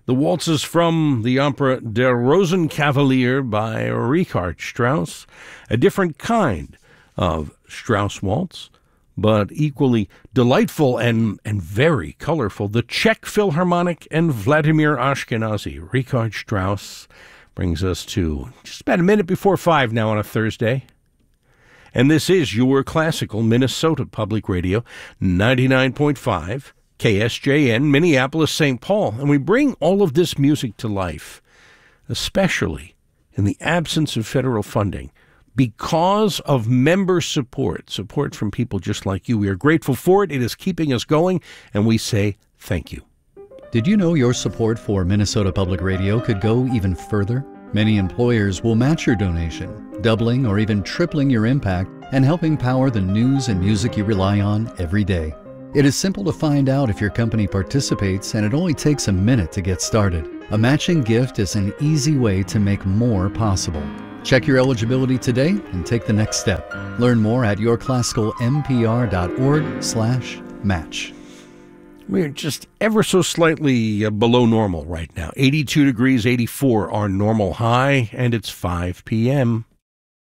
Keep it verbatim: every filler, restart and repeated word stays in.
The waltzes from the opera Der Rosenkavalier by Richard Strauss, a different kind of Strauss waltz, but equally delightful and, and very colorful. The Czech Philharmonic and Vladimir Ashkenazy. Richard Strauss brings us to just about a minute before five now on a Thursday. And this is your classical Minnesota Public Radio, ninety-nine point five, K S J N, Minneapolis, Saint Paul. And we bring all of this music to life, especially in the absence of federal funding, because of member support, support from people just like you. We are grateful for it. It is keeping us going, and we say thank you. Did you know your support for Minnesota Public Radio could go even further? Many employers will match your donation, doubling or even tripling your impact and helping power the news and music you rely on every day. It is simple to find out if your company participates, and it only takes a minute to get started. A matching gift is an easy way to make more possible. Check your eligibility today and take the next step. Learn more at yourclassicalmpr.org slash match. We're just ever so slightly uh, below normal right now. eighty-two degrees, eighty-four our normal high, and it's five p.m.